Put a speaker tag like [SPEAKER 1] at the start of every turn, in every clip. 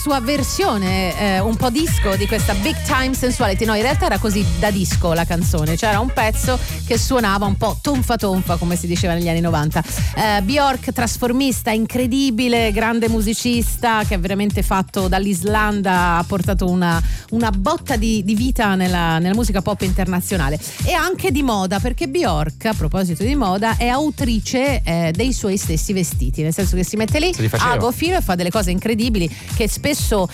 [SPEAKER 1] sua versione un po' disco di questa Big Time Sensuality. No, in realtà era così da disco la canzone, c'era un pezzo che suonava un po' tonfa tonfa, come si diceva negli anni 90. Björk, trasformista incredibile, grande musicista che ha veramente fatto dall'Islanda, ha portato una botta di vita nella musica pop internazionale, e anche di moda, perché Björk, a proposito di moda, è autrice dei suoi stessi vestiti, nel senso che si mette lì a go filo e fa delle cose incredibili che spesso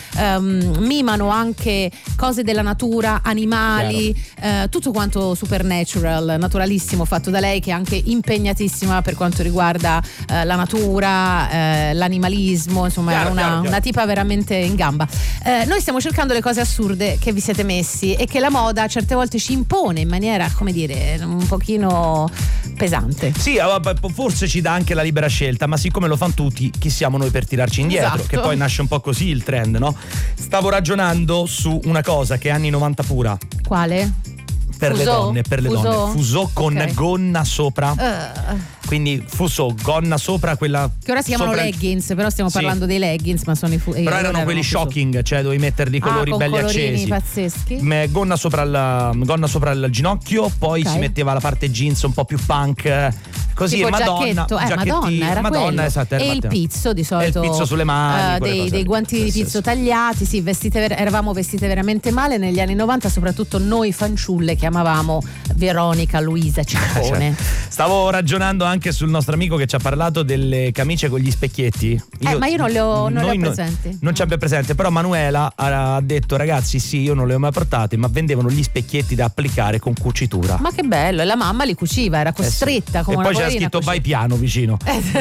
[SPEAKER 1] mimano anche cose della natura, animali, tutto quanto supernatural, naturalissimo, fatto da lei, che è anche impegnatissima per quanto riguarda la natura, l'animalismo, insomma è una tipa veramente in gamba. Noi stiamo cercando le cose assurde che vi siete messi e che la moda certe volte ci impone in maniera, come dire, un pochino pesante.
[SPEAKER 2] Sì, forse ci dà anche la libera scelta, ma siccome lo fanno tutti, chi siamo noi per tirarci indietro?
[SPEAKER 1] Esatto.
[SPEAKER 2] Che poi nasce un po' così il trend, no? Stavo ragionando su una cosa che è anni 90 pura.
[SPEAKER 1] Quale?
[SPEAKER 2] Per le donne. Fusò con gonna sopra. Quindi fusò, gonna sopra, quella
[SPEAKER 1] che ora si chiamano leggings, però stiamo parlando dei leggings, ma sono
[SPEAKER 2] però erano quelli shocking, cioè dovevi metterli colori
[SPEAKER 1] con
[SPEAKER 2] belli accesi,
[SPEAKER 1] pazzeschi.
[SPEAKER 2] Gonna sopra il ginocchio, poi si metteva la parte jeans un po' più punk, così,
[SPEAKER 1] tipo
[SPEAKER 2] Madonna
[SPEAKER 1] era quello.
[SPEAKER 2] Esatto,
[SPEAKER 1] e il pizzo di solito,
[SPEAKER 2] il pizzo sulle mani,
[SPEAKER 1] dei guantini di pizzo tagliati, sì, eravamo vestite veramente male negli anni 90, soprattutto noi fanciulle che amavamo Veronica Luisa Ciccone.
[SPEAKER 2] Stavo ragionando anche sul nostro amico che ci ha parlato delle camicie con gli specchietti.
[SPEAKER 1] Ma io non le ho presenti.
[SPEAKER 2] Non ci abbia presente, però Manuela ha detto: ragazzi, sì, io non le ho mai portate, ma vendevano gli specchietti da applicare con cucitura.
[SPEAKER 1] Ma che bello, e la mamma li cuciva, era costretta come
[SPEAKER 2] e
[SPEAKER 1] una
[SPEAKER 2] poi c'era scritto vai piano vicino.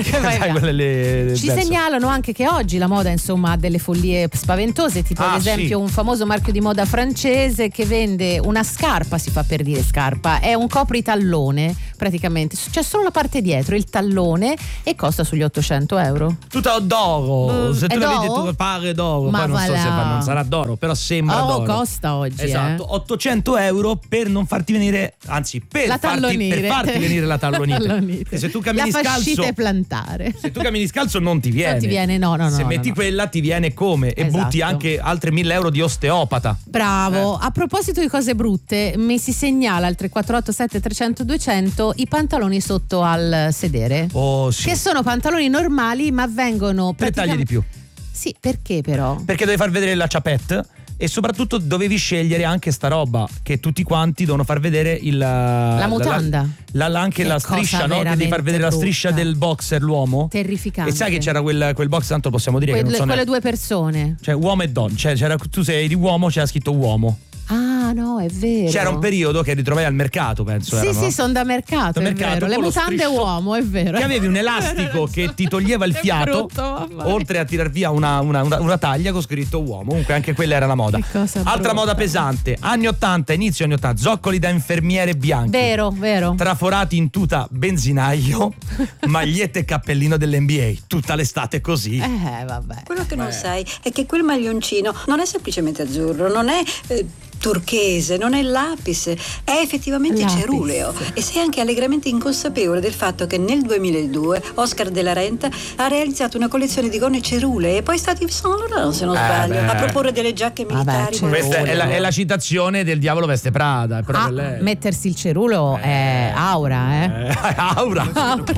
[SPEAKER 1] Ci segnalano anche che oggi la moda, insomma, ha delle follie spaventose, tipo ad esempio un famoso marchio di moda francese che vende una scarpa, si fa per dire scarpa, è un copritallone praticamente, c'è solo la parte dietro, il tallone, e costa sugli 800 euro.
[SPEAKER 2] Tutta d'oro, se tu la vedi tu pare d'oro,
[SPEAKER 1] ma
[SPEAKER 2] poi non so se non sarà d'oro, però sembra d'oro.
[SPEAKER 1] Costa oggi,
[SPEAKER 2] esatto, 800 euro per non farti venire, anzi per farti venire la tallonite. Se tu cammini
[SPEAKER 1] la
[SPEAKER 2] scalzo
[SPEAKER 1] plantare,
[SPEAKER 2] se tu cammini scalzo non ti viene.
[SPEAKER 1] Non ti viene, no.
[SPEAKER 2] Se metti quella ti viene come? E butti anche altri 1.000 euro di osteopata.
[SPEAKER 1] Bravo. A proposito di cose brutte, mi si segnala al 348 7300 200 i pantaloni sotto al sedere.
[SPEAKER 2] Sì.
[SPEAKER 1] Che sono pantaloni normali, ma vengono
[SPEAKER 2] 3 taglie di più.
[SPEAKER 1] Sì, perché però?
[SPEAKER 2] Perché devi far vedere la ciapette. E soprattutto dovevi scegliere anche sta roba che tutti quanti devono far vedere
[SPEAKER 1] la mutanda,
[SPEAKER 2] anche la striscia, no? Che devi far vedere brutta. La striscia del boxer, l'uomo.
[SPEAKER 1] Terrificante.
[SPEAKER 2] E sai che c'era quel boxer, tanto possiamo dire
[SPEAKER 1] quelle due persone,
[SPEAKER 2] cioè uomo e donna, cioè tu sei di uomo, c'era scritto uomo.
[SPEAKER 1] Ah no, è vero.
[SPEAKER 2] C'era un periodo che ritrovai al mercato, penso.
[SPEAKER 1] Sì, sono da mercato, è vero. Le mutande uomo, è vero.
[SPEAKER 2] Che avevi un elastico che ti toglieva il fiato, oltre a tirar via una taglia con scritto uomo. Comunque anche quella era la moda. Altra moda pesante, anni 80, inizio anni 80, zoccoli da infermiere bianchi.
[SPEAKER 1] Vero.
[SPEAKER 2] Traforati in tuta benzinaio, magliette e cappellino dell'NBA. Tutta l'estate così.
[SPEAKER 1] Vabbè.
[SPEAKER 3] Quello che non sai è che quel maglioncino non è semplicemente azzurro, non è turchese, non è lapis, è effettivamente ceruleo. E sei anche allegramente inconsapevole del fatto che nel 2002 Oscar de la Renta ha realizzato una collezione di gonne cerulee e poi è stato Yves Saint Laurent, se non sbaglio, a proporre delle giacche militari.
[SPEAKER 2] Questa è la citazione del Diavolo veste Prada. Lei.
[SPEAKER 1] Mettersi il cerulo è aura,
[SPEAKER 2] aura.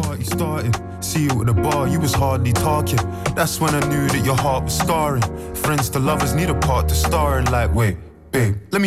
[SPEAKER 4] See you at the bar, you was hardly talking. That's when I knew that your heart was scarring. Friends to lovers need a part to star in. Like, wait, babe, let me